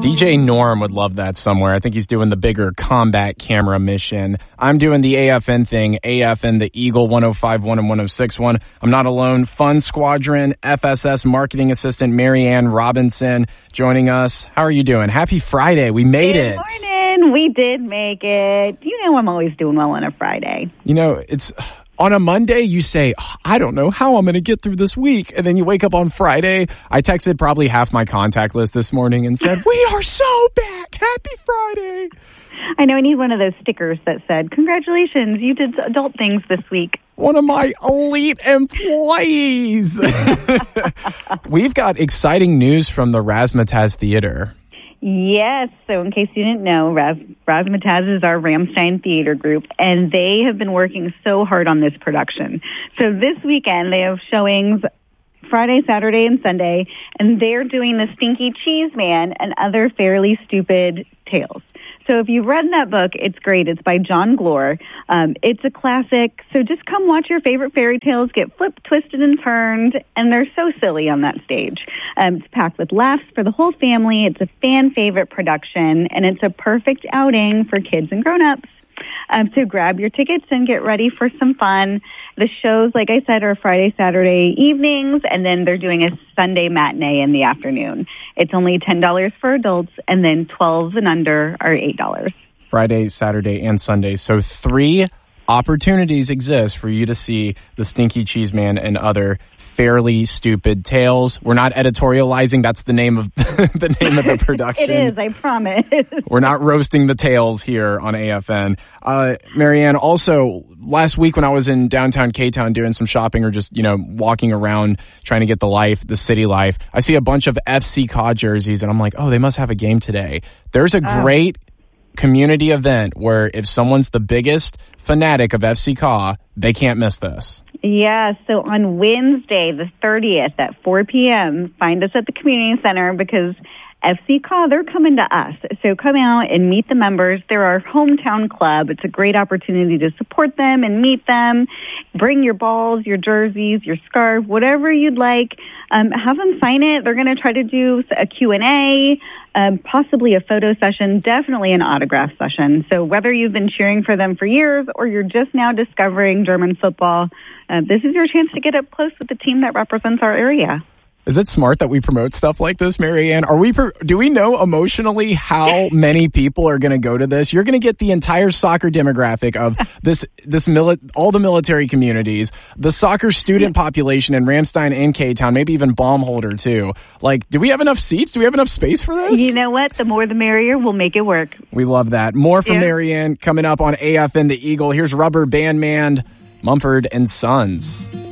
DJ Norm would love that somewhere. I think he's doing the bigger combat camera mission. I'm doing the AFN thing, AFN, the Eagle 1051 and 1061. I'm not alone. Fun Squadron, FSS marketing assistant Marianne Robinson joining us. How are you doing? Happy Friday. We made it. Good morning. We did make it. You know I'm always doing well on a Friday. You know, it's... On a Monday, you say, I don't know how I'm going to get through this week. And then you wake up on Friday. I texted probably half my contact list this morning and said, we are so back. Happy Friday. I know I need one of those stickers that said, congratulations, you did adult things this week. One of my elite employees. We've got exciting news from the Razzmatazz Theater. Yes, so in case you didn't know, Razzmatazz is our Ramstein theater group, and they have been working so hard on this production. So this weekend, they have showings Friday, Saturday, and Sunday, and they're doing The Stinky Cheese Man and Other Fairly Stupid Tales. So if you've read that book, it's great. It's by John Glor. It's a classic. So just come watch your favorite fairy tales get flipped, twisted, and turned. And they're so silly on that stage. It's packed with laughs for the whole family. It's a fan favorite production. And it's a perfect outing for kids and grown-ups. So grab your tickets and get ready for some fun. The shows, like I said, are Friday, Saturday evenings, and then they're doing a Sunday matinee in the afternoon. It's only $10 for adults, and then 12 and under are $8. Friday, Saturday, and Sunday. So 3 opportunities exist for you to see The Stinky Cheese Man and Other Fairly Stupid Tales. We're not editorializing. That's the name of the production. It is, I promise. We're not roasting the tales here on AFN. Marianne, also, last week when I was in downtown K-Town doing some shopping or just, walking around trying to get the city life, I see a bunch of FC Caw jerseys, and I'm like, oh, they must have a game today. There's a great community event where if someone's the biggest fanatic of FC Caw, they can't miss this. Yeah, so on Wednesday, the 30th at 4 p.m., find us at the community center because FC Caw, they're coming to us. So come out and meet the members. They're our hometown club. It's a great opportunity to support them and meet them. Bring your balls, your jerseys, your scarf, whatever you'd like. Have them sign it. They're going to try to do a Q&A, possibly a photo session, definitely an autograph session. So whether you've been cheering for them for years or you're just now discovering German football, this is your chance to get up close with the team that represents our area. Is it smart that we promote stuff like this, Marianne? Do we know emotionally how many people are going to go to this? You're going to get the entire soccer demographic of all the military communities, the soccer student population in Ramstein and K-Town, maybe even Baumholder too. Like, do we have enough seats? Do we have enough space for this? You know what? The more the merrier. We'll make it work. We love that. More from Marianne coming up on AFN the Eagle. Here's Rubber Band Man, Mumford and Sons.